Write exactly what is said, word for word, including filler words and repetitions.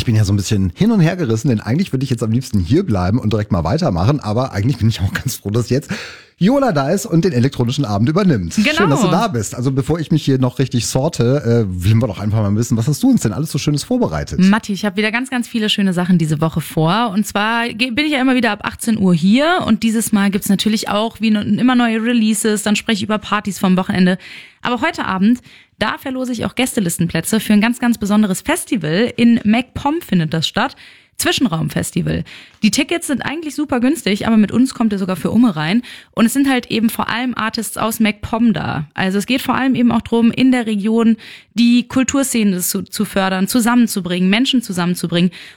bin ja so ein bisschen hin und her gerissen, denn eigentlich würde ich jetzt am liebsten hier bleiben und direkt mal weitermachen, aber eigentlich bin ich auch ganz froh, dass jetzt Viola da ist und den elektronischen Abend übernimmt. Genau. Schön, dass du da bist. Also bevor ich mich hier noch richtig sorte, äh, wollen wir doch einfach mal wissen, was hast du uns denn alles so Schönes vorbereitet? Matti, ich habe wieder ganz, ganz viele schöne Sachen diese Woche vor. Und zwar bin ich ja immer wieder ab achtzehn Uhr hier. Und dieses Mal gibt's natürlich auch wie immer neue Releases. Dann spreche ich über Partys vom Wochenende. Aber heute Abend, da verlose ich auch Gästelistenplätze für ein ganz, ganz besonderes Festival. In MacPom findet das statt. Zwischenraumfestival. Die Tickets sind eigentlich super günstig, aber mit uns kommt ihr sogar für Umme rein. Und es sind halt eben vor allem Artists aus MacPom da. Also es geht vor allem eben auch drum, in der Region die Kulturszene zu, zu fördern, zusammenzubringen, Menschen zusammenzubringen.